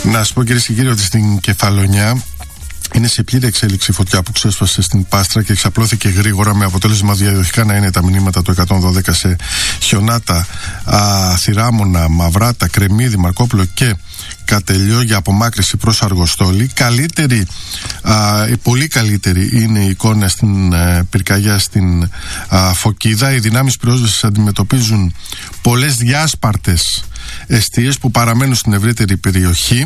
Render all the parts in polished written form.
Να σου πω, κυρίες και κύριοι, ότι στην Κεφαλονιά είναι σε πλήρη εξέλιξη η φωτιά που ξέσπασε στην Πάστρα και εξαπλώθηκε γρήγορα, με αποτέλεσμα διαδοχικά να είναι τα μηνύματα του 112 σε Χιονάτα, Θηράμονα, Μαυράτα, Κρεμμύδι, Μαρκόπουλο και Κατελιό για απομάκρυση προς Αργοστόλη. Πολύ καλύτερη είναι η εικόνα στην πυρκαγιά στην Φωκίδα. Οι δυνάμεις πυρόσβεσης αντιμετωπίζουν πολλές διάσπαρτες εστίες που παραμένουν στην ευρύτερη περιοχή.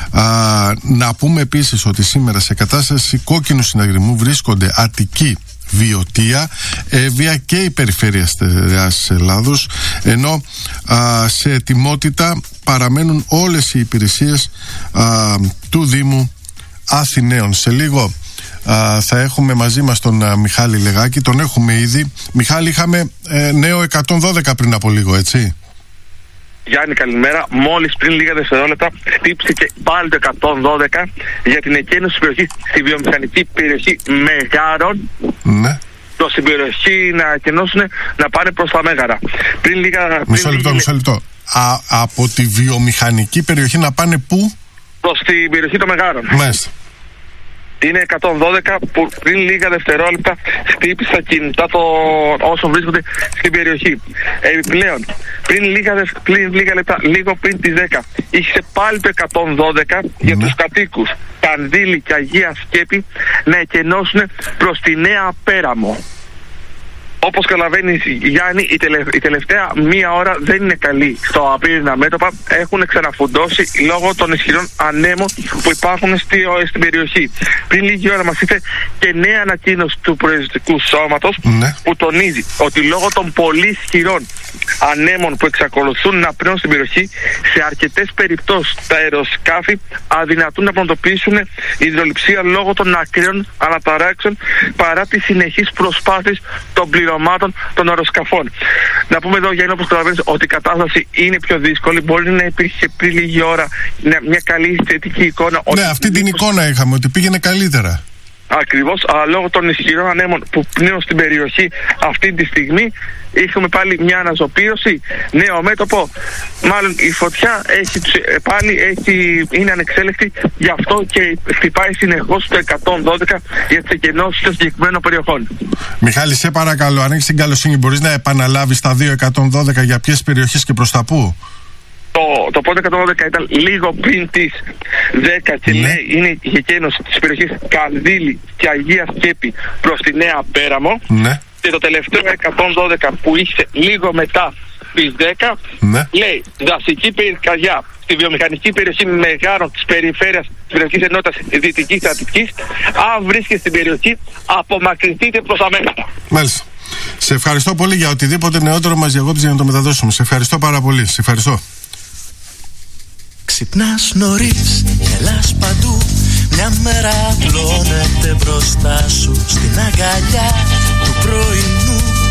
Να πούμε επίσης ότι σήμερα σε κατάσταση κόκκινου συναγερμού βρίσκονται Αττική, Βιωτία, Εύβοια και η περιφέρεια της Ελλάδος, ενώ σε ετοιμότητα παραμένουν όλες οι υπηρεσίες του Δήμου Αθηναίων. Σε λίγο θα έχουμε μαζί μας τον Μιχάλη Λεγάκη, τον έχουμε ήδη. Μιχάλη, είχαμε νέο 112 πριν από λίγο, έτσι? Γιάννη, καλημέρα. Μόλις πριν λίγα δευτερόλεπτα χτύπησε πάλι το 112 για την εκένωση της περιοχής στη βιομηχανική περιοχή Μεγάρων. Ναι. Προς την περιοχή να εκενώσουν, να πάνε προς τα Μέγαρα. Μισό λεπτό. Από τη βιομηχανική περιοχή να πάνε πού? Προς την περιοχή των Μεγάρων. Μάλιστα. Είναι 112 που πριν λίγα δευτερόλεπτα χτύπησε τα κινητά όσων βρίσκονται στην περιοχή. Επιπλέον, πριν λίγα λεπτά, λίγο πριν τις 10, είχε πάλι το 112 για τους κατοίκους Κανδύλη και Αγία Σκέπη να εκενώσουν προς τη Νέα Πέραμο. Όπως καταλαβαίνεις, Γιάννη, η τελευταία μία ώρα δεν είναι καλή στο απείρινα μέτωπα. Έχουν ξαναφουντώσει λόγω των ισχυρών ανέμων που υπάρχουν στην περιοχή. Πριν λίγη ώρα μας ήρθε και νέα ανακοίνωση του Προεδρικού Σώματος που τονίζει ότι λόγω των πολύ ισχυρών ανέμων που εξακολουθούν να πνέουν στην περιοχή, σε αρκετές περιπτώσεις τα αεροσκάφη αδυνατούν να πραγματοποιήσουν υδρολειψία λόγω των ακραίων αναταράξεων παρά τις συνεχείς προσπάθειες των πληρωμάτων των αεροσκαφών. Να πούμε εδώ, Γιάννη, όπως καταλαβαίνεις, ότι η κατάσταση είναι πιο δύσκολη. Μπορεί να υπήρχε πριν λίγη ώρα μια καλή θετική εικόνα. Ναι, αυτή την εικόνα είχαμε, ότι πήγαινε καλύτερα. Ακριβώς, αλλά λόγω των ισχυρών ανέμων που πνέουν στην περιοχή αυτή τη στιγμή, είχαμε πάλι μια αναζωπήρωση, νέο μέτωπο. Μάλλον η φωτιά είναι ανεξέλεκτη, γι' αυτό και χτυπάει συνεχώς το 112 για τις εκενώσεις των συγκεκριμένων περιοχών. Μιχάλη, σε παρακαλώ, αν έχεις την καλοσύνη, μπορείς να επαναλάβεις τα 2-112 για ποιες περιοχές και προς τα πού? Το πρώτο 112 ήταν λίγο πριν τις 10 και λέει είναι η εκένωση της περιοχής Κανδύλη και Αγία Σκέπη προς τη Νέα Πέραμο. Ναι. Και το τελευταίο 112 που είχε λίγο μετά τις 10 λέει δασική πυρκαγιά στη βιομηχανική περιοχή Μεγάρων της περιφέρειας της περιοχής ενότητας Δυτικής Αττικής. Αν βρίσκεται στην περιοχή, απομακρυνθείτε προς τα Μέγαρα. Μάλιστα. Σε ευχαριστώ πολύ για οτιδήποτε νεότερο μας διαγώπησε για να το μεταδώσουμε. Σε ευχαριστώ πάρα πολύ. Σε ευχαριστώ. Ξυπνάς νωρίς, γελάς παντού, μια μέρα απλώνεται μπροστά σου στην αγκαλιά του πρωινού.